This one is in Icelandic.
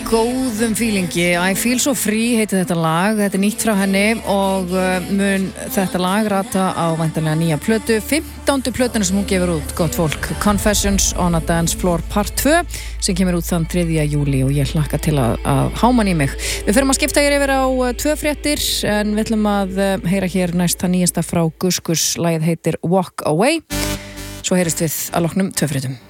góðum feelingi. I feel so free heitir þetta lag. Þetta nýtt frá henni og mun þetta lag rata á væntanlega nýja plötu, 15. plötuna sem hún gefur út, gott fólk. Confessions on a Dance Floor part 2 sem kemur út þann 3. júlí og ég hlakka til að háman í mig. Við förum að skipta hér yfir á 2 fréttir en við ætlum að heyra hér næst það nýjasta frá Gus Gus. Lagið heitir Walk Away. Svo heyrist við að loknum 2 fréttum.